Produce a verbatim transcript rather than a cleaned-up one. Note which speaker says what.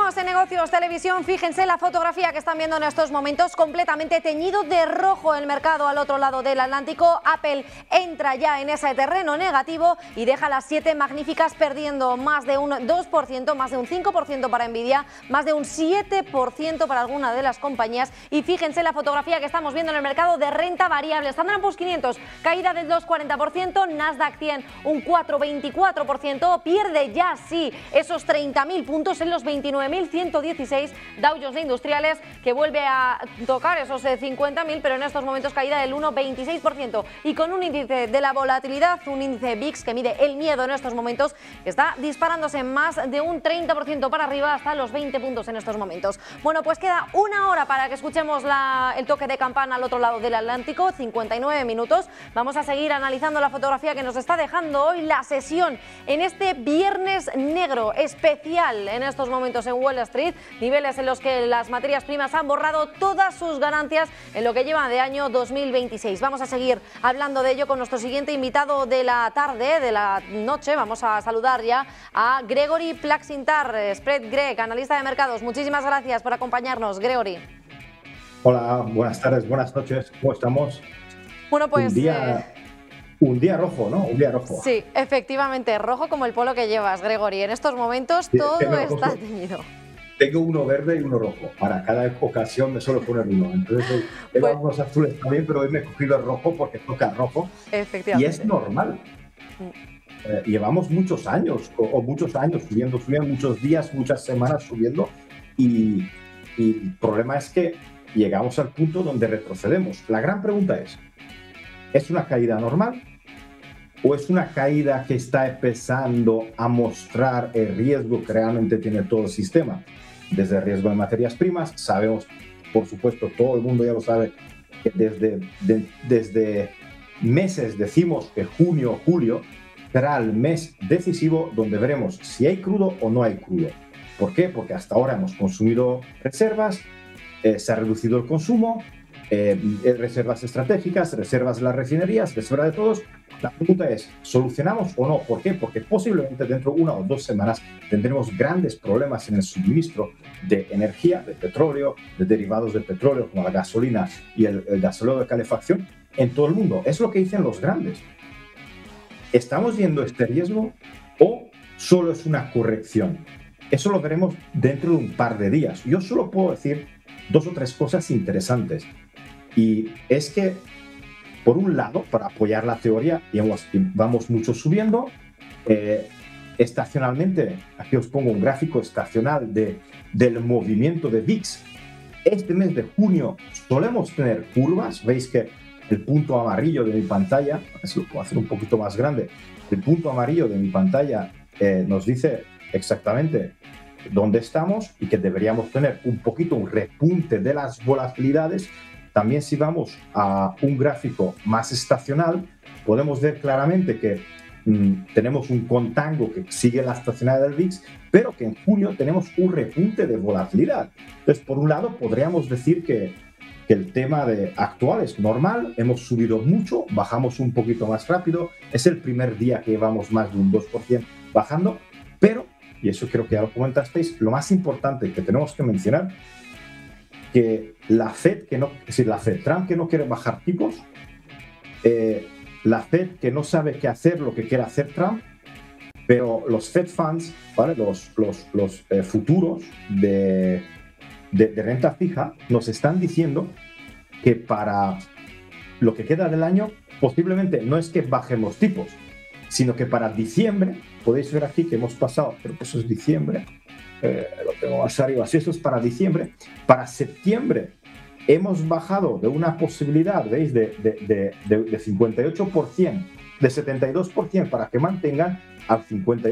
Speaker 1: Seguimos en Negocios Televisión. Fíjense la fotografía que están viendo en estos momentos, completamente teñido de rojo el mercado al otro lado del Atlántico. Apple entra ya en ese terreno negativo y deja las siete magníficas perdiendo más de un dos por ciento, más de un cinco por ciento para Nvidia, más de un siete por ciento para alguna de las compañías. Y fíjense la fotografía que estamos viendo en el mercado de renta variable. Standard and Poor's quinientos, caída del dos coma cuarenta por ciento, Nasdaq cien un cuatro coma veinticuatro por ciento, pierde ya sí esos treinta mil puntos en los veintinueve mil ciento dieciséis. Dow Jones de Industriales, que vuelve a tocar esos cincuenta mil, pero en estos momentos caída del uno coma veintiséis por ciento, y con un índice de la volatilidad, un índice V I X que mide el miedo en estos momentos, que está disparándose más de un treinta por ciento para arriba hasta los veinte puntos en estos momentos. Bueno, pues queda una hora para que escuchemos la, el toque de campana al otro lado del Atlántico, cincuenta y nueve minutos. Vamos a seguir analizando la fotografía que nos está dejando hoy la sesión en este viernes negro especial en estos momentos en Wall Street, niveles en los que las materias primas han borrado todas sus ganancias en lo que lleva de año dos mil veintiséis. Vamos a seguir hablando de ello con nuestro siguiente invitado de la tarde, de la noche. Vamos a saludar ya a Gregory Plaxintar, Spread Greg, analista de mercados. Muchísimas gracias por acompañarnos, Gregory.
Speaker 2: Hola, buenas tardes, buenas noches, ¿cómo estamos?
Speaker 1: Bueno, pues...
Speaker 2: Un día... Eh... Un día rojo, ¿no? Un día rojo.
Speaker 1: Sí, efectivamente, rojo como el polo que llevas, Gregory. En estos momentos sí, todo está teñido.
Speaker 2: Tengo uno verde y uno rojo. Para cada ocasión me suelo poner uno. Entonces, tengo pues, unos azules también, pero hoy me he cogido el rojo porque toca rojo.
Speaker 1: Efectivamente.
Speaker 2: Y es normal. Mm. Eh, llevamos muchos años, o, o muchos años subiendo, subiendo, muchos días, muchas semanas subiendo. Y, y el problema es que llegamos al punto donde retrocedemos. La gran pregunta es, ¿es una caída normal? ¿O es una caída que está empezando a mostrar el riesgo que realmente tiene todo el sistema? Desde el riesgo de materias primas, sabemos, por supuesto, todo el mundo ya lo sabe, que desde, de, desde meses decimos que junio, julio será el mes decisivo donde veremos si hay crudo o no hay crudo. ¿Por qué? Porque hasta ahora hemos consumido reservas, eh, se ha reducido el consumo, Eh, reservas estratégicas, reservas de las refinerías, reserva de todos. La pregunta es, ¿solucionamos o no? ¿Por qué? Porque posiblemente dentro de una o dos semanas tendremos grandes problemas en el suministro de energía, de petróleo, de derivados del petróleo como la gasolina y el, el gasóleo de calefacción en todo el mundo. Es lo que dicen los grandes. ¿Estamos viendo este riesgo o solo es una corrección? Eso lo veremos dentro de un par de días. Yo solo puedo decir dos o tres cosas interesantes. Y es que, por un lado, para apoyar la teoría, y vamos, vamos mucho subiendo, eh, estacionalmente, aquí os pongo un gráfico estacional de, del movimiento de V I X. Este mes de junio solemos tener curvas, veis que el punto amarillo de mi pantalla, a ver si lo puedo hacer un poquito más grande, el punto amarillo de mi pantalla eh, nos dice exactamente dónde estamos y que deberíamos tener un poquito un repunte de las volatilidades. También si vamos a un gráfico más estacional, podemos ver claramente que mmm, tenemos un contango que sigue la estacionalidad del V I X, pero que en junio tenemos un repunte de volatilidad. Entonces, por un lado, podríamos decir que, que el tema de actual es normal, hemos subido mucho, bajamos un poquito más rápido, es el primer día que llevamos más de un dos por ciento bajando, pero, y eso creo que ya lo comentasteis, lo más importante que tenemos que mencionar, que la Fed, que no, es decir, la Fed, Trump que no quiere bajar tipos, eh, la Fed que no sabe qué hacer, lo que quiere hacer Trump, pero los Fed Funds, ¿vale? los, los, los eh, futuros de, de, de renta fija nos están diciendo que para lo que queda del año posiblemente no es que bajemos tipos, sino que para diciembre, podéis ver aquí que hemos pasado, creo que eso es diciembre, Eh, lo tengo más arriba, si eso es para diciembre, para septiembre hemos bajado de una posibilidad, ¿veis?, de, de, de, de, de cincuenta y ocho por ciento, de setenta y dos por ciento para que mantengan al cincuenta y ocho por ciento.